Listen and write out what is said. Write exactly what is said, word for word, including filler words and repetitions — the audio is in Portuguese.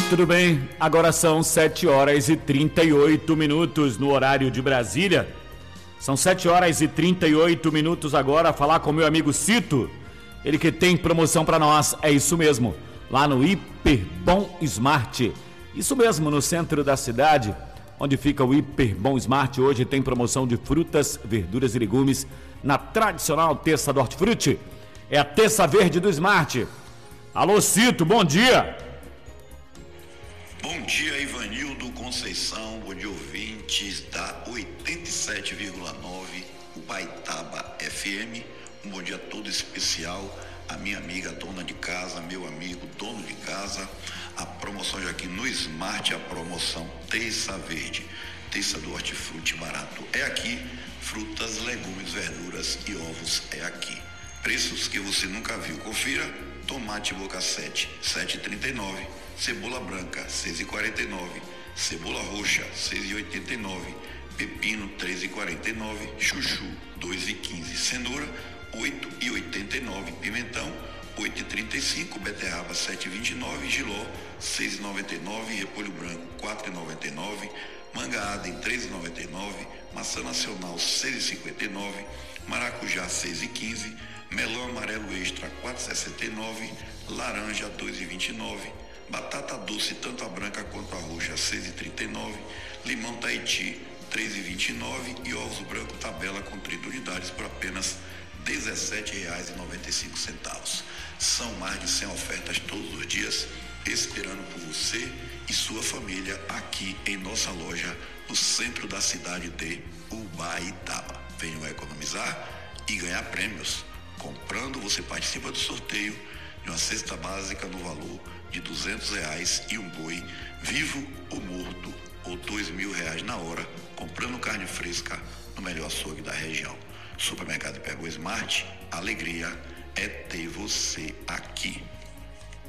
tudo bem? Agora são sete horas e trinta e oito minutos no horário de Brasília. São sete horas e trinta e oito minutos agora, falar com meu amigo Cito, ele que tem promoção para nós, é isso mesmo, lá no Hiperbom Smart. Isso mesmo, no centro da cidade, onde fica o Hiperbom Smart, hoje tem promoção de frutas, verduras e legumes na tradicional terça do Hortifruti. É a terça verde do Smart. Alô Cito, bom dia! Bom dia, Ivanildo Conceição, bom dia, ouvintes da oitenta e sete vírgula nove, Ubaitaba F M. Um bom dia todo especial à minha amiga dona de casa, meu amigo dono de casa. A promoção já aqui no Smart, a promoção Terça Verde, terça do Hortifruti barato é aqui, frutas, legumes, verduras e ovos é aqui. Preços que você nunca viu, confira: tomate boca sete, sete e trinta e nove, cebola branca, seis e quarenta e nove, cebola roxa, seis e oitenta e nove, pepino, três e quarenta e nove, chuchu, dois e quinze, cenoura, oito e oitenta e nove, pimentão, oito e trinta e cinco, beterraba, sete e vinte e nove, jiló, seis e noventa e nove, repolho branco, quatro e noventa e nove, manga Adem, três e noventa e nove, maçã nacional, seis e cinquenta e nove, maracujá, seis e quinze, melão amarelo extra, quatro e sessenta e nove, laranja, dois e vinte e nove, batata doce, tanto a branca quanto a roxa, seis e trinta e nove, limão Tahiti, três e vinte e nove e ovos branco tabela com trinta unidades por apenas dezessete reais e noventa e cinco centavos. São mais de cem ofertas todos os dias, esperando por você e sua família aqui em nossa loja no centro da cidade de Ubaitaba. Venham economizar e ganhar prêmios. Comprando, você participa do sorteio de uma cesta básica no valor de duzentos reais e um boi vivo ou morto, ou dois mil reais na hora, comprando carne fresca no melhor açougue da região. Supermercado Pegou Smart, alegria é ter você aqui.